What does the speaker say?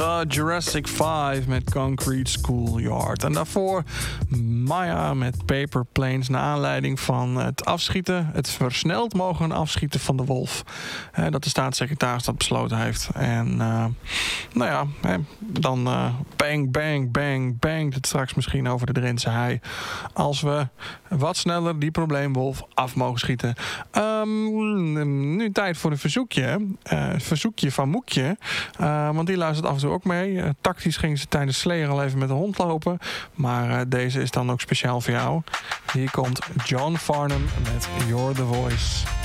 The Jurassic 5 met Concrete Schoolyard. En daarvoor Maya met Paper Planes, naar aanleiding van het afschieten, het versneld mogen afschieten van de wolf. Dat de staatssecretaris dat besloten heeft. En dan bang, bang, bang, bang het straks misschien over de Drentse hei. Als we wat sneller die probleemwolf af mogen schieten. Nu tijd voor een verzoekje. Verzoekje van Moekje. Want die luistert af en toe ook mee. Tactisch ging ze tijdens Slayer al even met de hond lopen. Maar deze is dan ook speciaal voor jou. Hier komt John Farnham met You're the Voice.